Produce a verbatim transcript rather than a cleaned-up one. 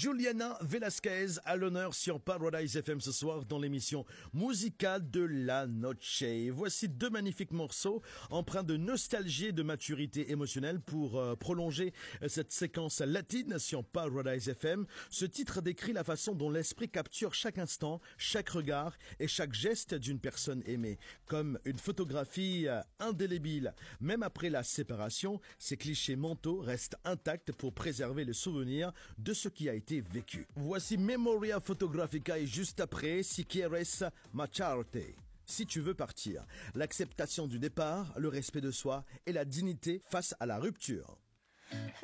Juliana Velasquez à l'honneur sur Paradise F M ce soir dans l'émission musicale de la Noche. Voici deux magnifiques morceaux empreints de nostalgie et de maturité émotionnelle pour euh, prolonger cette séquence latine sur Paradise F M. Ce titre décrit la façon dont l'esprit capture chaque instant, chaque regard et chaque geste d'une personne aimée. Comme une photographie euh, indélébile. Même après la séparation, ces clichés mentaux restent intacts pour préserver le souvenir de ce qui a été vécu. Voici Memoria Photographica et juste après, Si quieres marcharte. Si tu veux partir, l'acceptation du départ, le respect de soi et la dignité face à la rupture.